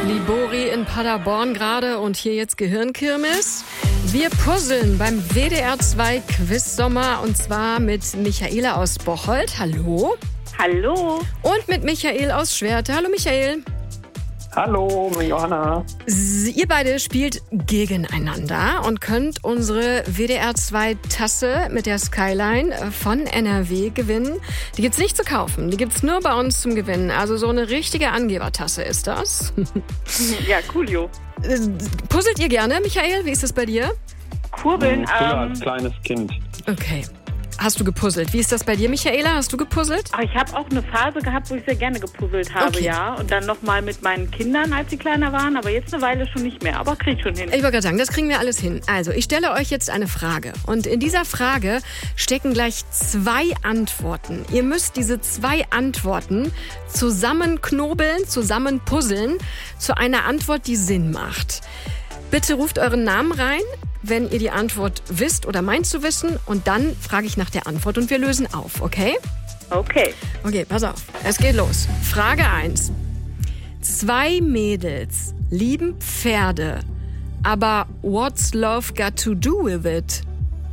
Libori in Paderborn gerade und hier jetzt Gehirnkirmes. Wir puzzeln beim WDR 2 Quiz-Sommer und zwar mit Michaela aus Bocholt. Hallo. Hallo. Und mit Michael aus Schwerte. Hallo Michael. Hallo, Johanna. Ihr beide spielt gegeneinander und könnt unsere WDR 2 Tasse mit der Skyline von NRW gewinnen. Die gibt's nicht zu kaufen, die gibt's nur bei uns zum Gewinnen. Also so eine richtige Angebertasse ist das. Ja, coolio. Puzzelt ihr gerne, Michael? Wie ist das bei dir? Kurbeln. Früher als kleines Kind. Okay. Hast du gepuzzelt? Wie ist das bei dir, Michaela? Hast du gepuzzelt? Ach, ich habe auch eine Phase gehabt, wo ich sehr gerne gepuzzelt habe, Okay. ja. Und dann nochmal mit meinen Kindern, als sie kleiner waren. Aber jetzt eine Weile schon nicht mehr. Aber krieg schon hin. Ich wollte gerade sagen, das kriegen wir alles hin. Also, ich stelle euch jetzt eine Frage. Und in dieser Frage stecken gleich 2 Antworten. Ihr müsst diese 2 Antworten zusammenknobeln, zusammen puzzeln zu einer Antwort, die Sinn macht. Bitte ruft euren Namen rein, wenn ihr die Antwort wisst oder meint zu wissen. Und dann frage ich nach der Antwort und wir lösen auf, okay? Okay. Okay, pass auf. Es geht los. Frage 1. 2 Mädels lieben Pferde, aber what's love got to do with it?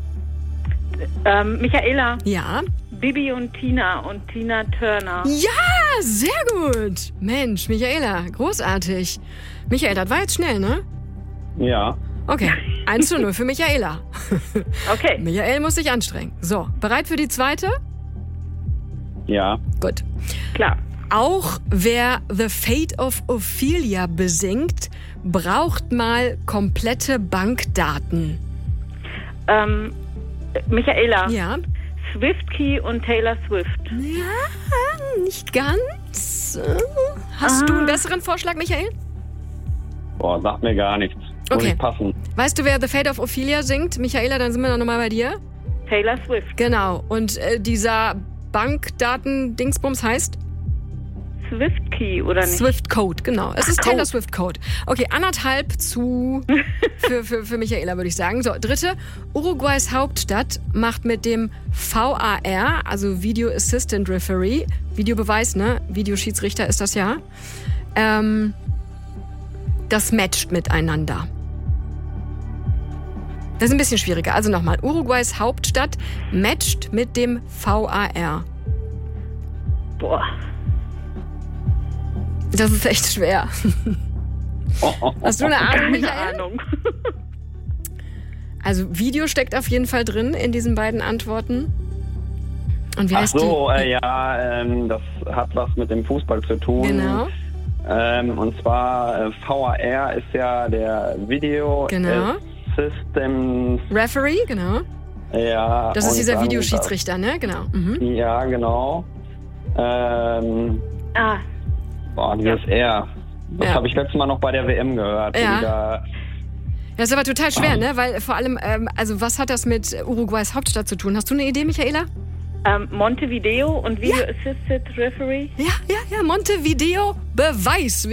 Michaela, Ja? Bibi und Tina Turner. Ja, sehr gut. Mensch, Michaela, großartig. Michael, das war jetzt schnell, ne? Ja. Okay, 1:0 für Michaela. Okay. Michael muss sich anstrengen. So, bereit für die zweite? Ja. Gut. Klar. Auch wer The Fate of Ophelia besingt, braucht mal komplette Bankdaten. Michaela, Ja? Swift-Key und Taylor Swift. Ja, nicht ganz. Hast du einen besseren Vorschlag, Michael? Boah, sagt mir gar nichts. Muss Okay. ich passen. Weißt du, wer The Fate of Ophelia singt? Michaela, dann sind wir noch mal bei dir. Taylor Swift. Genau. Und dieser Bankdaten-Dingsbums heißt? Swift-Key, oder nicht? Swift Code, genau. Es ist Code. Taylor Swift Code. Okay, 1,5 zu für Michaela, würde ich sagen. So, dritte. Uruguays Hauptstadt macht mit dem VAR, also Video Assistant Referee, Videobeweis, ne? Videoschiedsrichter ist das ja. Das matcht miteinander. Das ist ein bisschen schwieriger. Also nochmal. Uruguays Hauptstadt matcht mit dem VAR. Boah. Das ist echt schwer. Hast du eine Ahnung, Keine Michael? Ahnung. Also Video steckt auf jeden Fall drin in diesen beiden Antworten. Und wie Ach heißt so, die? das hat was mit dem Fußball zu tun. Genau. Und zwar VAR ist ja der Video Genau. Systems. Referee, genau. Ja. Das ist und dieser dann Videoschiedsrichter, ne? Genau. Mhm. Ja, genau. Dieses R. Das Ja. habe ich letztes Mal noch bei der WM gehört. Ja. wo die da- Das ist aber total schwer, ne? Weil vor allem, also was hat das mit Uruguays Hauptstadt zu tun? Hast du eine Idee, Michaela? Montevideo und Video Assisted Referee. Ja, Montevideo Beweis.